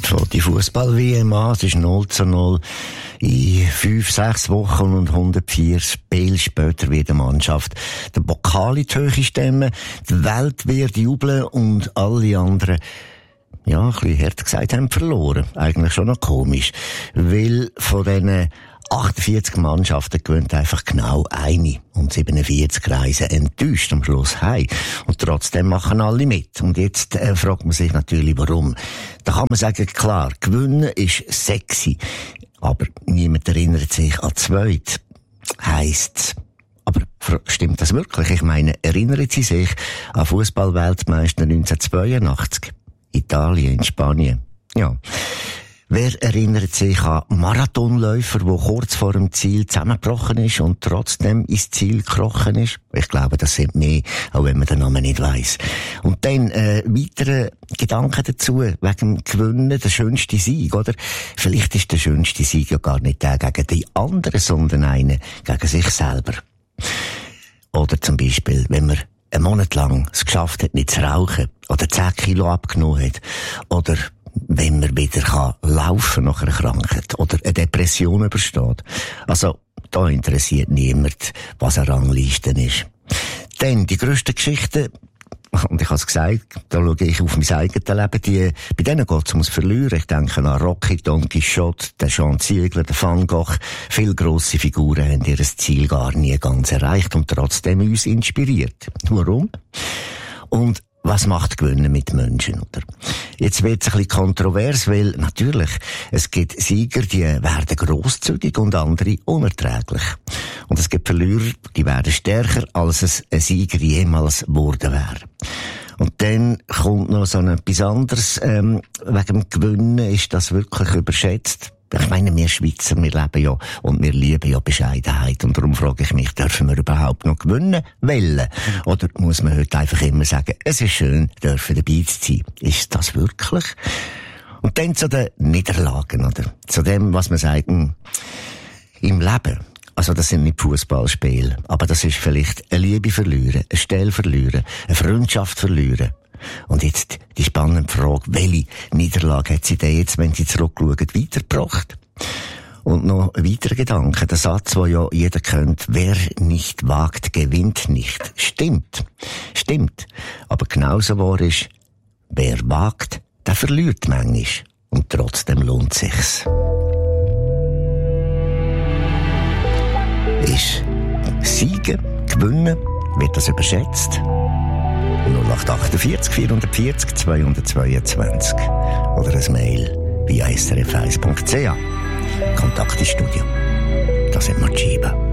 Heute fängt die Fußball-WM an. Es ist 0:0 in 5-6 Wochen und 104 Spiele später wird die Mannschaft den Pokal in die Höhe stemmen. Die Welt wird jubeln und alle anderen, ja, ein bisschen hart gesagt, haben verloren. Eigentlich schon noch komisch. Weil von diesen 48 Mannschaften gewinnt einfach genau eine. Und 47 reisen enttäuscht am Schluss heim. Und trotzdem machen alle mit. Und jetzt fragt man sich natürlich, warum. Da kann man sagen, klar, gewinnen ist sexy. Aber niemand erinnert sich an zweit. Heisst's. Aber stimmt das wirklich? Ich meine, erinnern Sie sich an Fußball-Weltmeister 1982? Italien, in Spanien. Ja. Wer erinnert sich an Marathonläufer, der kurz vor dem Ziel zusammengebrochen ist und trotzdem ins Ziel gekrochen ist? Ich glaube, das sind mehr, auch wenn man den Namen nicht weiss. Und dann weitere Gedanken dazu, wegen dem Gewinnen, der schönste Sieg, oder? Vielleicht ist der schönste Sieg ja gar nicht der gegen die anderen, sondern einer gegen sich selber. Oder zum Beispiel, wenn man einen Monat lang es geschafft hat, nicht zu rauchen, oder 10 Kilo abgenommen hat, oder wenn man wieder laufen nach einer Krankheit oder eine Depression übersteht. Also, da interessiert niemand, was eine Rangliste ist. Dann, die grössten Geschichten, und ich habe es gesagt, da schaue ich auf mein eigenes Leben, bei denen geht es ums Verlieren. Ich denke an Rocky, Don Quixote, den Jean Ziegler, den Van Gogh. Viele grosse Figuren haben ihr Ziel gar nie ganz erreicht und trotzdem uns inspiriert. Warum? Und was macht Gewinnen mit Menschen, oder? Jetzt wird es ein bisschen kontrovers, weil natürlich, es gibt Sieger, die werden grosszügig und andere unerträglich. Und es gibt Verlierer, die werden stärker, als es ein Sieger jemals geworden wäre. Und dann kommt noch so etwas anderes, wegen dem Gewinnen ist das wirklich überschätzt. Ich meine, wir Schweizer, wir leben ja und wir lieben ja Bescheidenheit. Und darum frage ich mich, dürfen wir überhaupt noch gewinnen wollen? Oder muss man heute einfach immer sagen, es ist schön, dürfen dabei zu sein? Ist das wirklich? Und dann zu den Niederlagen, oder? Zu dem, was man sagt, im Leben. Also das sind nicht Fußballspiele, aber das ist vielleicht eine Liebe verlieren, eine Stelle verlieren, eine Freundschaft verlieren. Und jetzt die spannende Frage, welche Niederlage hat sie denn jetzt, wenn sie zurückschauen, weitergebracht? Und noch ein weiterer Gedanke, der Satz, den ja jeder kennt, wer nicht wagt, gewinnt nicht. Stimmt. Stimmt. Aber genauso wahr ist, wer wagt, der verliert manchmal. Und trotzdem lohnt sich's. Ist Siegen, Gewinnen, wird das überschätzt? 0848 440 222 oder ein Mail via srf1.ch. Kontakt ins Studio. Das sind Matschiba.